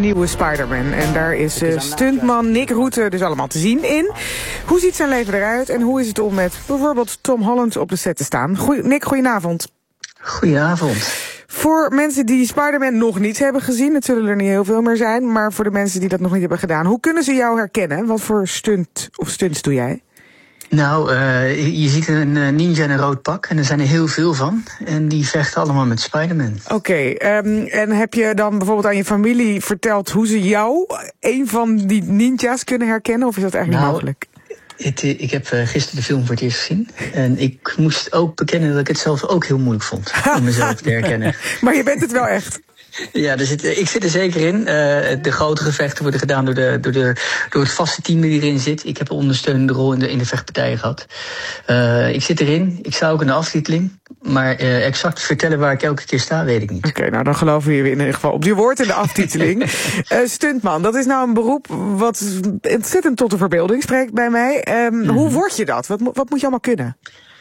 nieuwe Spider-Man. En daar is stuntman Nick Rutte dus allemaal te zien in. Hoe ziet zijn leven eruit en hoe is het om met bijvoorbeeld Tom Holland op de set te staan? Nick, goedenavond. Goedenavond. Voor mensen die Spider-Man nog niet hebben gezien, het zullen er niet heel veel meer zijn, maar voor de mensen die dat nog niet hebben gedaan, hoe kunnen ze jou herkennen? Wat voor stunts doe jij? Nou, je ziet een ninja in een rood pak en er zijn er heel veel van. En die vechten allemaal met Spider-Man. Oké, en heb je dan bijvoorbeeld aan je familie verteld hoe ze jou, een van die ninja's, kunnen herkennen? Of is dat eigenlijk niet mogelijk? Ik heb gisteren de film voor het eerst gezien. En ik moest ook bekennen dat ik het zelf ook heel moeilijk vond om mezelf te herkennen. Maar je bent het wel echt. Ja, ik zit er zeker in. De grote gevechten worden gedaan door het vaste team die erin zit. Ik heb een ondersteunende rol in de vechtpartijen gehad. Ik zit erin. Ik sta ook in de aftiteling. Maar exact vertellen waar ik elke keer sta, weet ik niet. Oké, nou dan geloven we in ieder geval op je woord in de aftiteling. Stuntman, dat is nou een beroep wat ontzettend tot de verbeelding spreekt bij mij. Hoe word je dat? Wat moet je allemaal kunnen?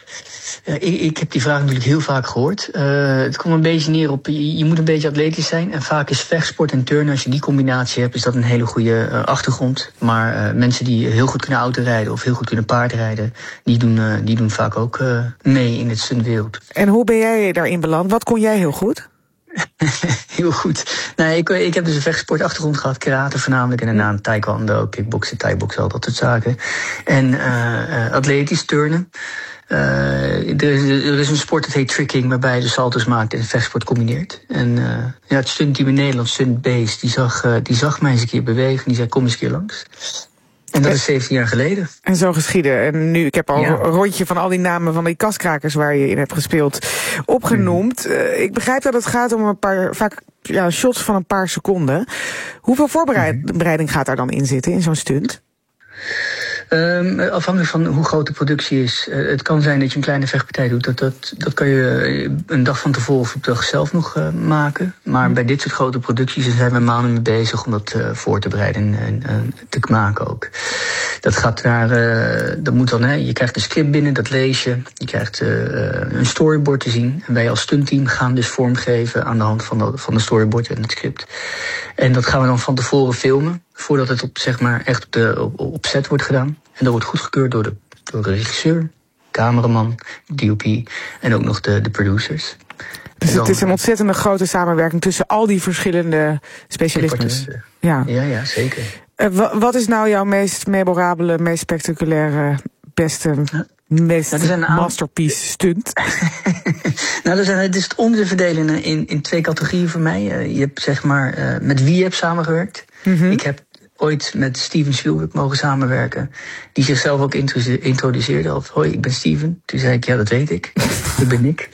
Ik heb die vraag natuurlijk heel vaak gehoord. Het komt een beetje neer op, je moet een beetje atletisch zijn. En vaak is vechtsport en turnen, als je die combinatie hebt, is dat een hele goede achtergrond. Maar mensen die heel goed kunnen autorijden of heel goed kunnen paardrijden, die doen vaak ook mee in het stuntwereld. En hoe ben jij daarin beland? Wat kon jij heel goed? Heel goed. Nee, ik heb dus een vechtsportachtergrond gehad, karate voornamelijk, en daarna taekwondo, kickboksen, thai-boksen, al dat soort zaken. En atletisch turnen. Er is een sport dat heet tricking, waarbij je de salto's maakt en vechtsport combineert. En het stuntteam in Nederland, Stuntbase, die zag mij eens een keer bewegen en die zei: kom eens een keer langs. En dat is 17 jaar geleden. En zo geschieden. En nu, ik heb al een rondje van al die namen van die kaskrakers waar je in hebt gespeeld opgenoemd. Ik begrijp dat het gaat om een paar, vaak shots van een paar seconden. Hoeveel voorbereiding gaat daar dan in zitten, in zo'n stunt? Afhankelijk van hoe groot de productie is. Het kan zijn dat je een kleine vechtpartij doet. Dat kan je een dag van tevoren of op de dag zelf nog maken. Maar bij dit soort grote producties zijn we maanden mee bezig om dat voor te bereiden en te maken ook. Dat gaat naar, dat moet dan, je krijgt een script binnen, dat lees je. Je krijgt een storyboard te zien. En wij als stuntteam gaan dus vormgeven aan de hand van de storyboard en het script. En dat gaan we dan van tevoren filmen, voordat het echt op set wordt gedaan. En dat wordt goedgekeurd door de regisseur, cameraman, DOP en ook nog de producers. Dus het is een ontzettende grote samenwerking tussen al die verschillende specialisten. Ja, zeker. Wat is nou jouw meest memorabele, meest spectaculaire, beste, meest masterpiece stunt? Het is onder te verdelen in twee categorieën voor mij. Je hebt met wie je hebt samengewerkt. Mm-hmm. Ik heb ooit met Steven Spielberg mogen samenwerken, die zichzelf ook introduceerde. Hoi, ik ben Steven. Toen zei ik, ja, dat weet ik. Ik ben Nick.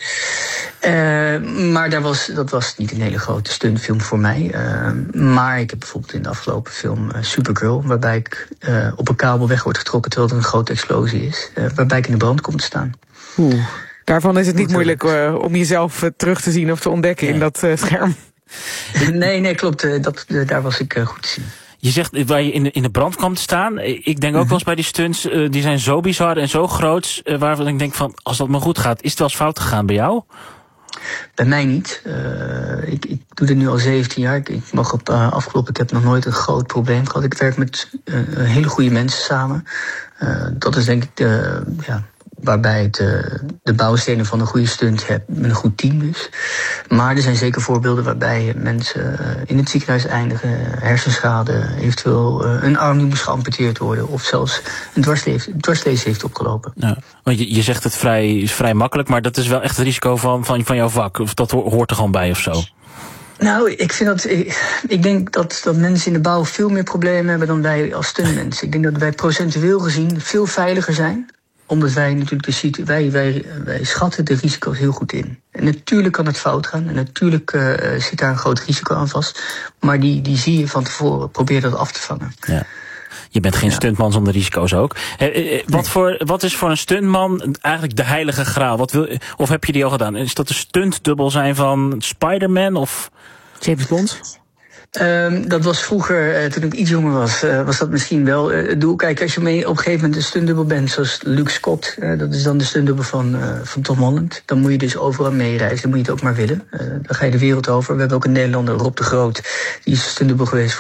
Maar dat was niet een hele grote stuntfilm voor mij. Maar ik heb bijvoorbeeld in de afgelopen film Supergirl, waarbij ik op een kabel weg word getrokken terwijl er een grote explosie is. Waarbij ik in de brand kom te staan. Daarvan is het niet moeilijk om jezelf terug te zien of te ontdekken in dat scherm. Nee, klopt. Daar was ik goed te zien. Je zegt waar je in de brand kwam te staan. Ik denk ook wel eens bij die stunts, die zijn zo bizar en zo groot, waarvan ik denk van, als dat maar goed gaat, is het wel eens fout gegaan bij jou? Bij mij niet. Ik doe dit nu al 17 jaar. Ik heb nog nooit een groot probleem gehad. Ik werk met hele goede mensen samen. Dat is denk ik waarbij het de bouwstenen van een goede stunt hebt, met een goed team dus. Maar er zijn zeker voorbeelden waarbij mensen in het ziekenhuis eindigen, hersenschade, eventueel een arm die moest geamputeerd worden, of zelfs een dwarslees heeft opgelopen. Ja, want je zegt het vrij makkelijk, maar dat is wel echt het risico van jouw vak, of dat hoort er gewoon bij of zo? Nou, ik denk dat mensen in de bouw veel meer problemen hebben dan wij als stuntmensen. Ik denk dat wij procentueel gezien veel veiliger zijn, omdat wij natuurlijk wij schatten de risico's heel goed in. En natuurlijk kan het fout gaan. En natuurlijk zit daar een groot risico aan vast. Maar die zie je van tevoren. Probeer dat af te vangen. Ja. Je bent geen stuntman zonder risico's ook. Wat is voor een stuntman eigenlijk de heilige graal? Of heb je die al gedaan? Is dat de stuntdubbel zijn van Spider-Man of James Bond? Dat was vroeger, toen ik iets jonger was dat misschien wel het doel. Kijk, als je mee op een gegeven moment een stuntdubbel bent, zoals Luke Scott, dat is dan de stuntdubbel van Tom Holland, dan moet je dus overal meereizen, dan moet je het ook maar willen. Dan ga je de wereld over. We hebben ook een Nederlander, Rob de Groot, die is stuntdubbel geweest